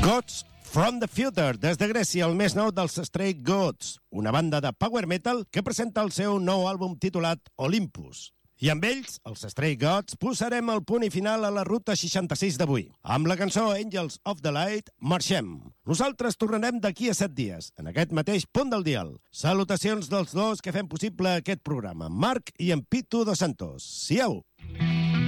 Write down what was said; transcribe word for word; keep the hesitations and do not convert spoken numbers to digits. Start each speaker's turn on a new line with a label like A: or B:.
A: Gods from the Future, des de Grècia, el més nou dels Stray Gods, una banda de power metal que presenta el seu nou àlbum titulat Olympus. I amb ells, els Stray Gods, posarem el punt i final a la ruta seixanta-sis d'avui. Amb la cançó Angels of the Light, marxem. Nosaltres tornarem d'aquí a set dies, en aquest mateix punt del dial. Salutacions dels dos que fem possible aquest programa, Marc i en Pitu dos Santos. Siau!